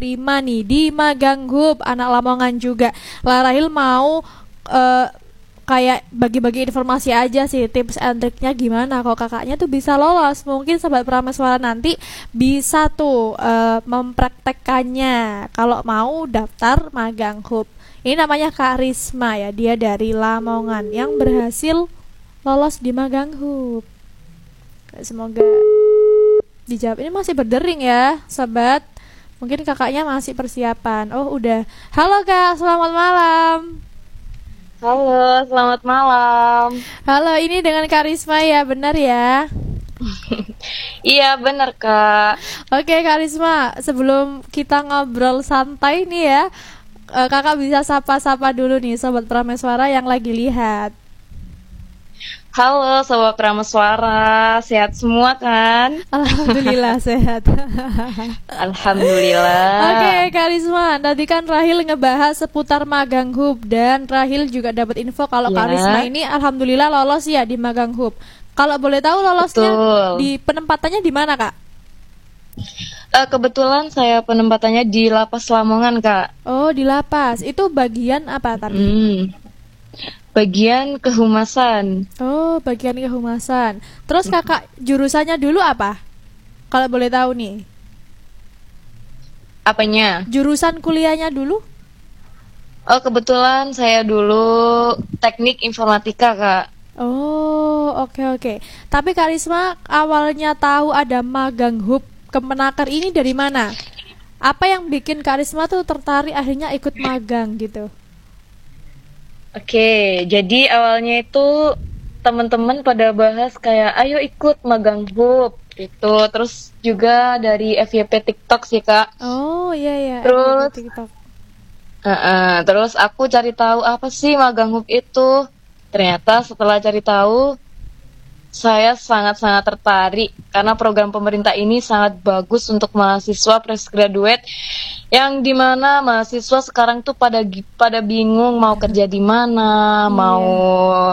diterima nih di Magang Hub, anak Lamongan juga. Lah Rahil mau eh, kayak bagi-bagi informasi aja sih, tips and triknya gimana kalau kakaknya tuh bisa lolos. Mungkin sobat Prameswara nanti bisa tuh mempraktekkannya kalau mau daftar Magang Hub. Ini namanya Kak Risma ya, dia dari Lamongan yang berhasil lolos di Magang Hub. Semoga dijawab. Ini masih berdering ya sobat, mungkin kakaknya masih persiapan. Oh udah. Halo Kak, selamat malam. Halo, selamat malam. Halo, ini dengan Kak Risma ya, benar ya? Iya, benar, Kak. Oke Kak Risma, sebelum kita ngobrol santai nih ya, kakak bisa sapa-sapa dulu nih sobat Prameswara yang lagi lihat. Halo, Sobat Prameswara. Sehat semua kan? Alhamdulillah sehat. Alhamdulillah. Oke Kak Risma, tadi kan Rahil ngebahas seputar Magang Hub dan Rahil juga dapat info kalau Kak Ya, Risma ini alhamdulillah lolos ya di Magang Hub. Kalau boleh tahu lolosnya betul. di penempatannya di mana Kak? Kebetulan saya penempatannya di Lapas Lamongan, Kak. Oh di lapas, itu bagian apa tapi? Bagian kehumasan. Oh bagian kehumasan. Terus kakak jurusannya dulu apa? Kalau boleh tahu nih, Apanya? jurusan kuliahnya dulu? Kebetulan saya dulu teknik informatika, Kak. Oh oke oke. Tapi Kak Risma awalnya tahu ada Magang Hub Kemenaker ini dari mana? Apa yang bikin Kak Risma tuh tertarik akhirnya ikut magang gitu? Oke, jadi awalnya itu teman-teman pada bahas kayak ayo ikut magang hub gitu. Terus juga dari FYP TikTok sih, Kak. Oh iya ya, FYP Terus TikTok. terus aku cari tahu apa sih magang hub itu. Ternyata setelah cari tahu saya sangat-sangat tertarik karena program pemerintah ini sangat bagus untuk mahasiswa fresh graduate yang dimana mahasiswa sekarang tuh pada bingung mau kerja di mana, mau Iya.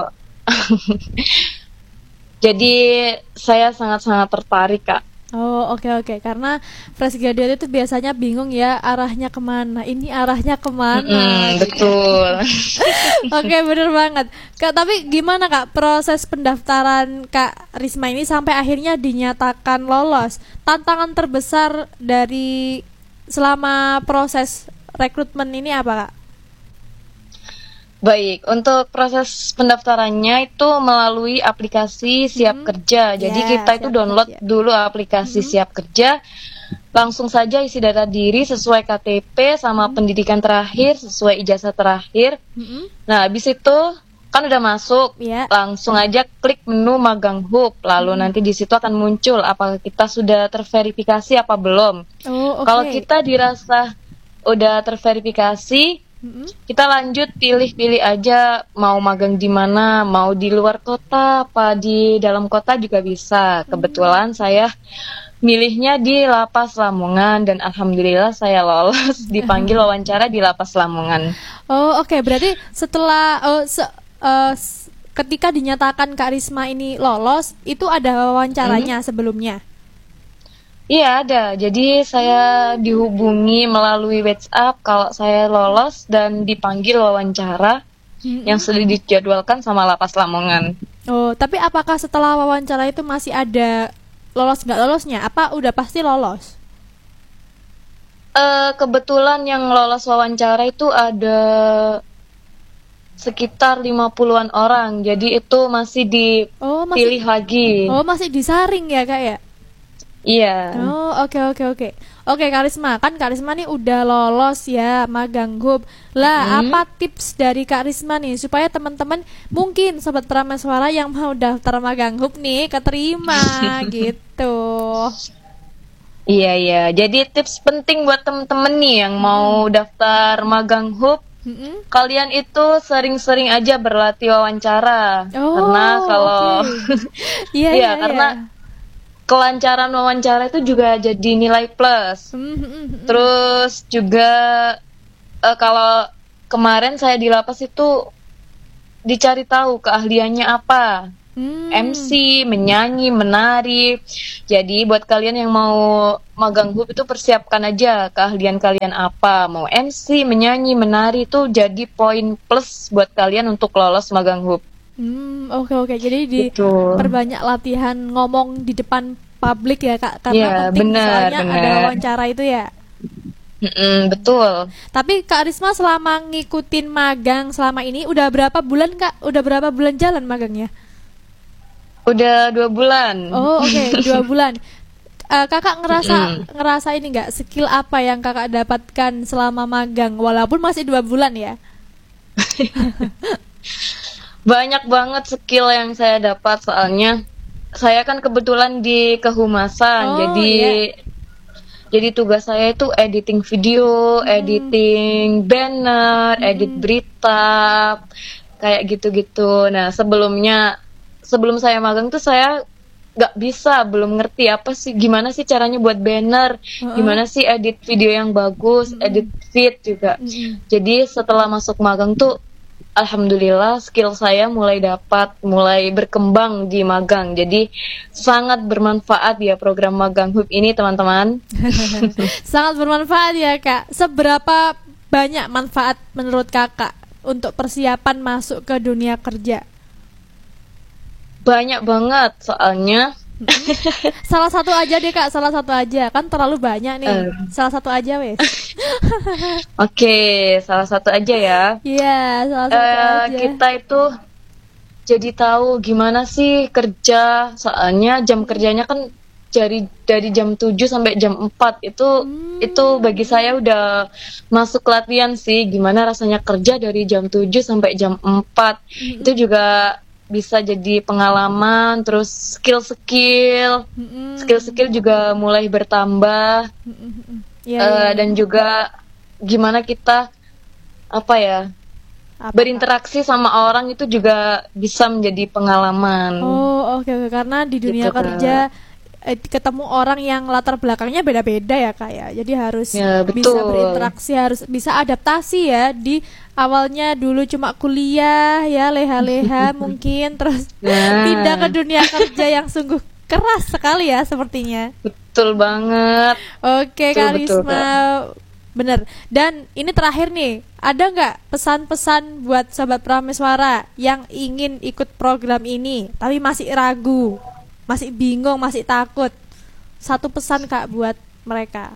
jadi saya sangat-sangat tertarik, Kak. Oh oke oke, karena fresh graduate itu biasanya bingung ya arahnya kemana. Ini arahnya kemana gitu. Betul. Oke bener banget Kak. Tapi gimana Kak proses pendaftaran Kak Risma ini sampai akhirnya dinyatakan lolos? Tantangan terbesar dari selama proses rekrutmen ini apa Kak? Baik, untuk proses pendaftarannya itu melalui aplikasi Siap Kerja. Jadi Ya kita itu siap download kerja. dulu aplikasi Siap Kerja, langsung saja isi data diri sesuai KTP sama pendidikan terakhir, sesuai ijazah terakhir. Mm-mm. Nah, habis itu kan udah masuk, Ya. langsung aja klik menu Magang Hub. Lalu nanti di situ akan muncul apakah kita sudah terverifikasi apa belum. Oh Kalau oke. kita dirasa udah terverifikasi, Mm-mm. kita lanjut pilih-pilih aja mau magang di mana, mau di luar kota apa di dalam kota juga bisa. Kebetulan saya milihnya di Lapas Lamongan dan alhamdulillah saya lolos dipanggil wawancara di Lapas Lamongan. Oh oke, berarti setelah ketika dinyatakan Kak Risma ini lolos, itu ada wawancaranya sebelumnya. Iya ada, jadi saya dihubungi melalui WhatsApp kalau saya lolos dan dipanggil wawancara yang Mm-mm. sudah dijadwalkan sama Lapas Lamongan. Oh, tapi apakah setelah wawancara itu masih ada lolos nggak lolosnya? Apa udah pasti lolos? Kebetulan yang lolos wawancara itu ada sekitar 50-an orang. Jadi itu masih Oh, dipilih lagi. masih disaring ya, Kak ya? Iya. Oh, oke oke oke. Oke, Karisma, kan Karisma nih udah lolos ya Magang Hub. Lah, apa tips dari Kak Risma nih supaya teman-teman mungkin sobat Prameswara yang mau daftar Magang Hub nih keterima gitu. Iya, iya. Jadi tips penting buat temen-temen nih yang mau daftar magang hub, Mm-mm. kalian itu sering-sering aja berlatih wawancara. Oh, Karena kalau oke. Iya iya, iya karena iya. kelancaran wawancara itu juga jadi nilai plus. Terus juga kalau kemarin saya di lapas itu dicari tahu keahliannya apa. MC, menyanyi, menari. Jadi buat kalian yang mau magang hub itu persiapkan aja keahlian kalian apa. Mau MC, menyanyi, menari itu jadi poin plus buat kalian untuk lolos magang hub. Oke. Jadi Gitu. diperbanyak latihan ngomong di depan publik ya Kak, karena Ya, penting benar, soalnya ada benar. wawancara itu ya. Betul. Tapi Kak Risma selama ngikutin magang selama ini udah berapa bulan Kak? Udah berapa bulan jalan magangnya? Udah 2 bulan. Oh oke, 2 bulan. Kakak ngerasa ini nggak, skill apa yang kakak dapatkan selama magang walaupun masih 2 bulan ya? Banyak banget skill yang saya dapat, soalnya saya kan kebetulan di kehumasan. Oh, Jadi iya. jadi tugas saya itu editing video, editing banner, edit berita, kayak gitu-gitu. Nah, sebelum saya magang tuh saya nggak bisa, belum ngerti apa sih, gimana sih caranya buat banner, gimana sih edit video yang bagus, edit feed juga. Jadi setelah masuk magang tuh alhamdulillah skill saya mulai berkembang di magang. Jadi sangat bermanfaat ya program magang hub ini, teman-teman. Sangat bermanfaat ya Kak. Seberapa banyak manfaat menurut kakak untuk persiapan masuk ke dunia kerja? Banyak banget, soalnya Salah satu aja deh Kak, salah satu aja. Kan terlalu banyak nih. Salah satu aja wes. oke, salah satu aja ya. Iya, salah satu aja. Kita itu jadi tahu gimana sih kerja, soalnya jam kerjanya kan dari jam 7 sampai jam 4 itu bagi saya udah masuk latihan sih, gimana rasanya kerja dari jam 7 sampai jam 4. Itu juga bisa jadi pengalaman, terus skill juga mulai bertambah. Iya. Dan juga gimana kita Apa, berinteraksi sama orang itu juga bisa menjadi pengalaman. Oh, oke. Karena di dunia Gitu, Kak. kerja ketemu orang yang latar belakangnya beda-beda ya Kak ya. Jadi harus Ya, bisa betul. berinteraksi, harus bisa adaptasi ya. Di awalnya dulu cuma kuliah ya, leha-leha mungkin, terus Nah. pindah ke dunia kerja yang sungguh keras sekali ya sepertinya. Betul banget. Oke, Betul, Kak betul, Risma. Bener. Dan ini terakhir nih, ada nggak pesan-pesan buat Sobat Prameswara yang ingin ikut program ini tapi masih ragu, masih bingung, masih takut? Satu pesan Kak buat mereka.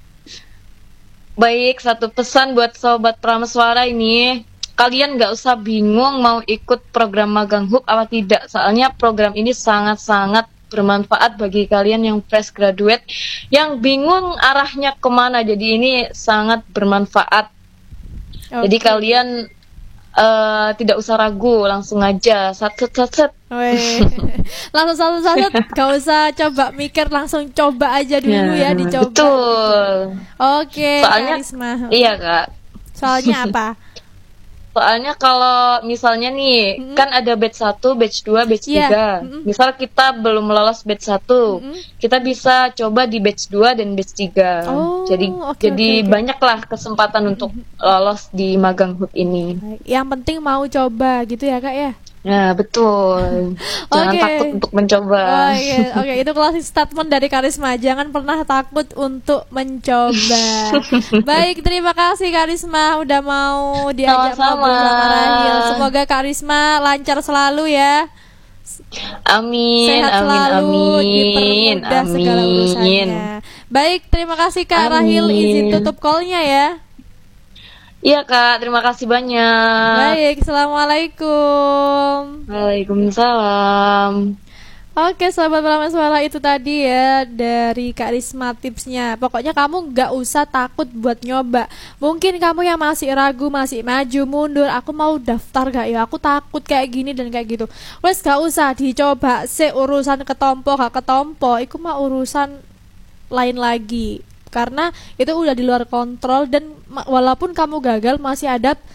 Baik, satu pesan buat Sobat Prameswara ini. Kalian nggak usah bingung mau ikut program magang hub apa tidak. Soalnya program ini sangat-sangat bermanfaat bagi kalian yang fresh graduate, yang bingung arahnya kemana. Jadi ini sangat bermanfaat. Jadi Oke. kalian tidak usah ragu, langsung aja set. Weh. Langsung satu-satu, gak usah coba mikir, langsung coba aja dulu ya, dicoba. Betul. Oke, Soalnya, Kak Risma. iya Kak. Soalnya apa? Soalnya kalau misalnya nih, kan ada batch 1, batch 2, batch Iya. 3. Misal kita belum lolos batch 1, kita bisa coba di batch 2 dan batch 3. Oh, Jadi oke. banyaklah kesempatan untuk lolos di magang hub ini. Baik. Yang penting mau coba gitu ya Kak ya. Nah, betul. Jangan Oke. takut untuk mencoba. Oh iya, oke, itu closing statement dari Karisma. Jangan pernah takut untuk mencoba. Baik, terima kasih Karisma udah mau diajak Sama-sama. ngobrol sama Rahil. Semoga Karisma lancar selalu ya. Amin, Sehat amin, selalu, amin, dipermudah segala amin. urusannya. Baik, terima kasih Kak Rahil, izin Amin. tutup call-nya ya. Iya Kak, terima kasih banyak. Baik, assalamualaikum. Waalaikumsalam. Oke, sahabat Prameswara, itu tadi ya dari Kak Risma tipsnya. Pokoknya kamu gak usah takut buat nyoba. Mungkin kamu yang masih ragu, masih maju mundur, aku mau daftar gak ya, aku takut kayak gini dan kayak gitu. Wes gak usah dicoba, urusan ketompo gak ketompo, itu mah urusan lain lagi. Karena itu udah di luar kontrol, dan walaupun kamu gagal masih ada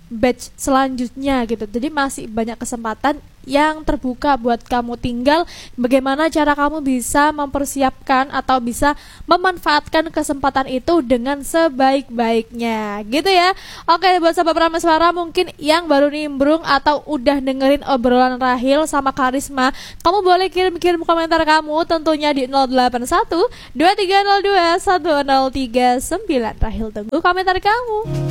batch selanjutnya gitu. Jadi masih banyak kesempatan yang terbuka buat kamu, tinggal bagaimana cara kamu bisa mempersiapkan atau bisa memanfaatkan kesempatan itu dengan sebaik-baiknya gitu ya. Oke, buat sahabat Prameswara mungkin yang baru nimbrung atau udah dengerin obrolan Rahel sama Karisma, kamu boleh kirim-kirim komentar kamu tentunya di 081 2302 1039. Rahel tunggu komentar kamu.